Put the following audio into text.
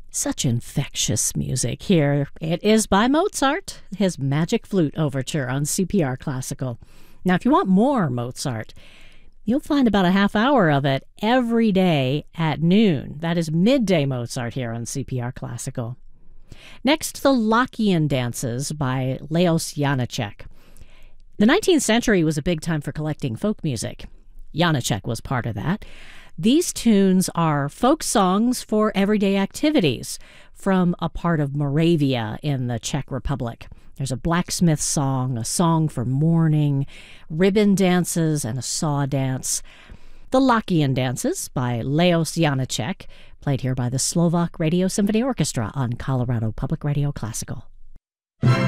Such infectious music here. It is by Mozart, his Magic Flute Overture on CPR Classical. Now, if you want more Mozart, you'll find about a half hour of it every day at noon. That is midday Mozart here on CPR Classical. Next, the Lockeian Dances by Leos Janáček. The 19th century was a big time for collecting folk music. Janáček was part of that. These tunes are folk songs for everyday activities from a part of Moravia in the Czech Republic. There's a blacksmith song, a song for mourning, ribbon dances, and a saw dance. The Lockeian Dances by Leos Janáček, played here by the Slovak Radio Symphony Orchestra on Colorado Public Radio Classical.